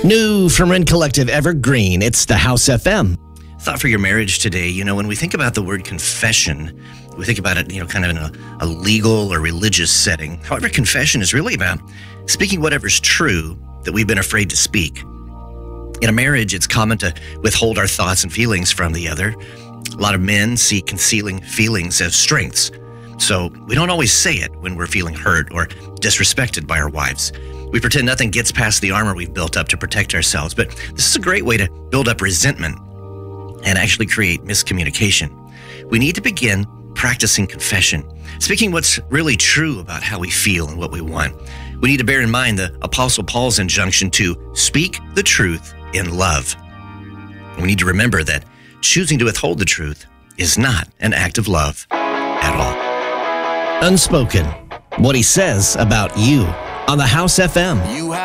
New from Rend Collective Evergreen, it's the House FM. Thought for your marriage today, when we think about the word confession, we think about it, kind of in a legal or religious setting. However, confession is really about speaking whatever's true that we've been afraid to speak. In a marriage, it's common to withhold our thoughts and feelings from the other. A lot of men see concealing feelings as strengths. So we don't always say it when we're feeling hurt or disrespected by our wives. We pretend nothing gets past the armor we've built up to protect ourselves. But this is a great way to build up resentment and actually create miscommunication. We need to begin practicing confession, speaking what's really true about how we feel and what we want. We need to bear in mind the Apostle Paul's injunction to speak the truth in love. We need to remember that choosing to withhold the truth is not an act of love at all. Unspoken, what he says about you on the House FM.